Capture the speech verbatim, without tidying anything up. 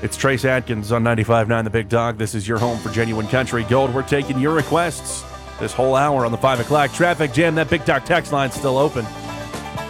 It's Trace Atkins on ninety-five point nine The Big Dog. This is your home for genuine country gold. We're taking your requests this whole hour on the five o'clock traffic jam. That Big Dog text line's still open.